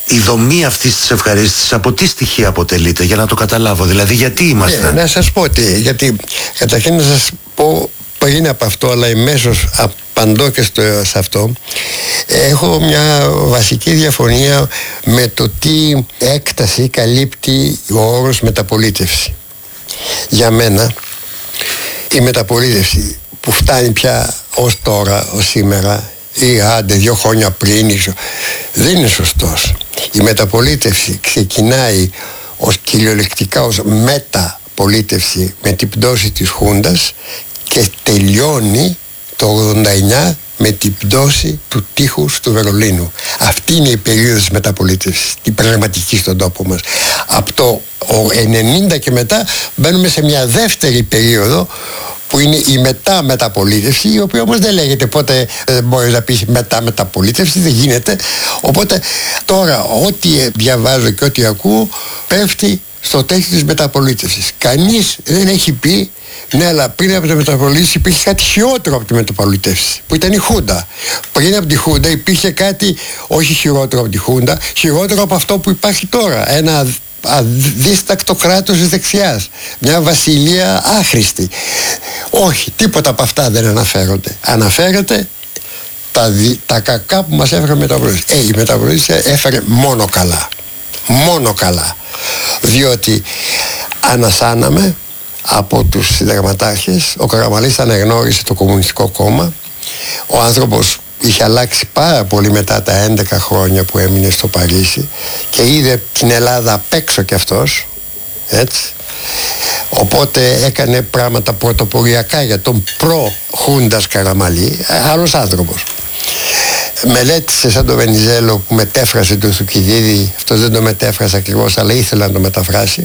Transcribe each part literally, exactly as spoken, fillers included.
η δομή αυτής της ευχαρίστησης από τι στοιχεία αποτελείται, για να το καταλάβω, δηλαδή γιατί είμαστε? Ναι, να σας πω τι, γιατί καταρχήν να σας πω πριν από αυτό, αλλά εμέσως απαντώ και στο, σε αυτό. Έχω μια βασική διαφωνία με το τι έκταση καλύπτει ο όρος μεταπολίτευση. Για μένα η μεταπολίτευση που φτάνει πια ως τώρα, ως σήμερα, ή άντε δύο χρόνια πριν, δεν είναι σωστός. Η μεταπολίτευση ξεκινάει ως κυριολεκτικά ως μεταπολίτευση με την πτώση της Χούντας και τελειώνει το ογδόντα εννιά με την πτώση του τείχους του Βερολίνου. Αυτή είναι η περίοδος μεταπολίτευσης, η πραγματική στον τόπο μας. Από το ενενήντα και μετά μπαίνουμε σε μια δεύτερη περίοδο που είναι η μετά μεταπολίτευση, η οποία όμως δεν λέγεται πότε ε, μπορείς να πεις μετά μεταπολίτευση, δεν γίνεται. Οπότε τώρα ό,τι διαβάζω και ό,τι ακούω πέφτει στο τέχνη της μεταπολίτευσης. Κανείς δεν έχει πει ναι, αλλά πριν από τη μεταπολίτευση υπήρχε κάτι χειρότερο από τη μεταπολίτευση, που ήταν η Χούντα. Πριν από τη Χούντα υπήρχε κάτι όχι χειρότερο από τη Χούντα, χειρότερο από αυτό που υπάρχει τώρα. Ένα αδίστακτο κράτος της δεξιάς, μια βασιλεία άχρηστη. Όχι, τίποτα από αυτά δεν αναφέρονται. Αναφέρεται τα, δι, τα κακά που μας έφερε η μεταπολίτευση. Ε, η μεταπολίτευση έφερε μόνο καλά. Μόνο καλά. Διότι ανασάναμε από τους συνταγματάρχες. Ο Καραμανλής αναγνώρισε το Κομμουνιστικό Κόμμα. Ο άνθρωπος είχε αλλάξει πάρα πολύ μετά τα έντεκα χρόνια που έμεινε στο Παρίσι και είδε την Ελλάδα απ' έξω κι αυτός, έτσι. Οπότε έκανε πράγματα πρωτοποριακά για τον προ-Χούντας Καραμανλή, άλλος άνθρωπος. Μελέτησε σαν τον Βενιζέλο που μετέφρασε τον Θουκυδίδη. Αυτός δεν το μετέφρασε ακριβώς, αλλά ήθελε να το μεταφράσει.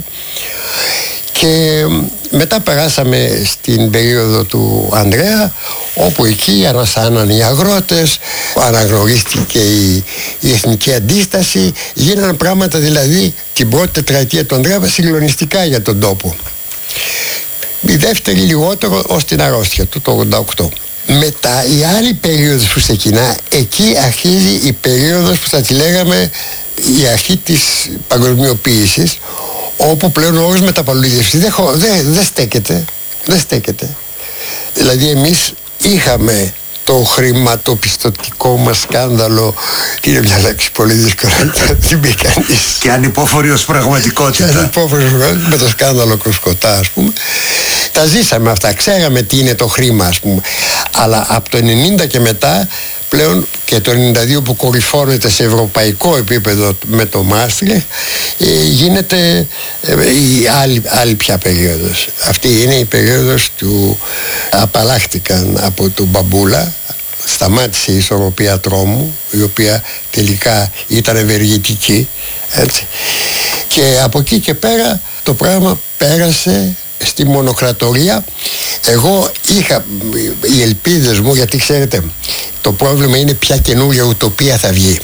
Και μετά περάσαμε στην περίοδο του Ανδρέα, όπου εκεί ανασάναν οι αγρότες, αναγνωρίστηκε η, η εθνική αντίσταση, γίνανε πράγματα δηλαδή την πρώτη τετραετία του Ανδρέα συγκλονιστικά για τον τόπο. Η δεύτερη λιγότερο ως την αρρώστια του το ογδόντα οκτώ. Μετά η άλλη περίοδος που ξεκινά, εκεί αρχίζει η περίοδος που θα τη λέγαμε η αρχή της παγκοσμιοποίησης, όπου πλέον ο όρος μεταπολίτευση δεν, δεν, δεν στέκεται, δεν στέκεται. Δηλαδή εμείς είχαμε το χρηματοπιστωτικό μας σκάνδαλο, είναι μια λέξη πολύ δύσκολη να την πει κανείς. Και ανυπόφορη ως πραγματικότητα. Και ανυπόφορη ως πραγματικότητα, με το σκάνδαλο Κροσκοτά, ας πούμε. Τα ζήσαμε αυτά, ξέραμε τι είναι το χρήμα, ας πούμε. Αλλά από το ενενήντα και μετά, πλέον και το ενενήντα δύο που κορυφώνεται σε ευρωπαϊκό επίπεδο με το Μάστριχτ, ε, γίνεται ε, η άλλη, άλλη πια περίοδος. Αυτή είναι η περίοδος του απαλλάχτηκαν από τον Μπαμπούλα, σταμάτησε η ισορροπία τρόμου, η οποία τελικά ήταν ευεργετική, έτσι. Και από εκεί και πέρα το πράγμα πέρασε στη μονοκρατορία. Εγώ είχα οι ελπίδες μου, γιατί ξέρετε το πρόβλημα είναι ποια καινούργια ουτοπία θα βγει.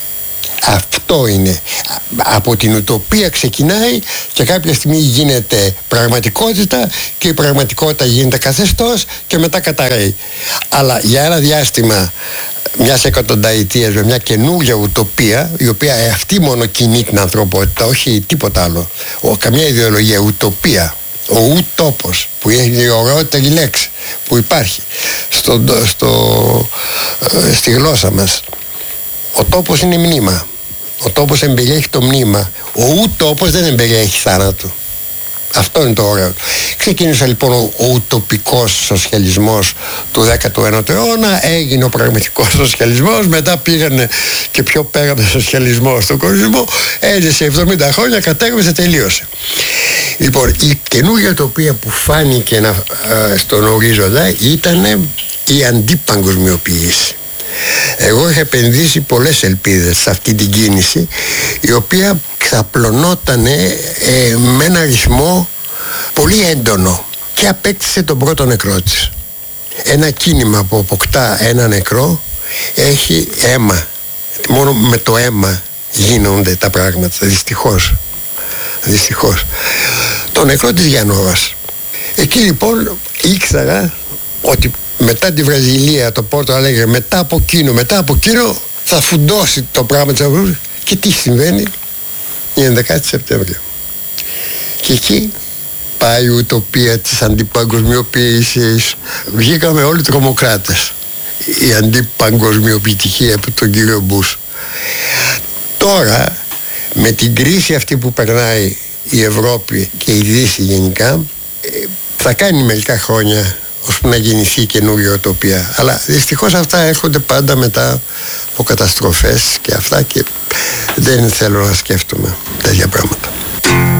Αυτό είναι. Από την ουτοπία ξεκινάει και κάποια στιγμή γίνεται πραγματικότητα και η πραγματικότητα γίνεται καθεστώς και μετά καταραίει. Αλλά για ένα διάστημα μιας εκατονταετίας με μια καινούργια ουτοπία, η οποία αυτή μόνο κινεί την ανθρωπότητα, όχι τίποτα άλλο, ο, καμιά ιδεολογία, ουτοπία, ο ουτόπος που είναι η ωραιότερη λέξη που υπάρχει στο, στο, στη γλώσσα μας. Ο τόπος είναι μνήμα. Ο τόπος εμπεριέχει το μνήμα. Ο ουτόπος δεν εμπεριέχει θάνατο. Αυτό είναι το ωραίο. Ξεκίνησε λοιπόν ο, ο ουτοπικός σοσιαλισμός του δέκατου ένατου αιώνα, έγινε ο πραγματικός σοσιαλισμός, μετά πήγανε και πιο πέρα με σοσιαλισμό στον κομμουνισμό, έζησε εβδομήντα χρόνια, κατέρευσε, τελείωσε. Λοιπόν, η καινούργια ουτοπία που φάνηκε να, α, στον ορίζοντα ήταν η αντιπαγκοσμιοποίηση. Εγώ είχα επενδύσει πολλές ελπίδες σε αυτή την κίνηση, η οποία ξαπλωνότανε ε, με ένα ρυθμό πολύ έντονο και απέκτησε τον πρώτο νεκρό της. Ένα κίνημα που αποκτά ένα νεκρό έχει αίμα. Μόνο με το αίμα γίνονται τα πράγματα, δυστυχώς. Δυστυχώς. Το νεκρό της Γιαννόβας. Εκεί λοιπόν ήξερα ότι μετά τη Βραζιλία, το Πόρτο Αλέγκρε, μετά από εκείνο, μετά από εκείνο θα φουντώσει το πράγμα της Ευρώπης Και τι συμβαίνει? Η ενδεκάτη Σεπτεμβρίου. Και εκεί πάει η ουτοπία της αντιπαγκοσμιοποίησης. Βγήκαμε όλοι τρομοκράτες. Η αντιπαγκοσμιοποιητική από τον κύριο Μπούς. Τώρα, με την κρίση αυτή που περνάει η Ευρώπη και η Δύση γενικά, θα κάνει μερικά χρόνια ώσπου να γεννηθεί καινούργια ουτοπία. Αλλά δυστυχώς αυτά έρχονται πάντα μετά από καταστροφές και αυτά, και δεν θέλω να σκέφτομαι τέτοια πράγματα.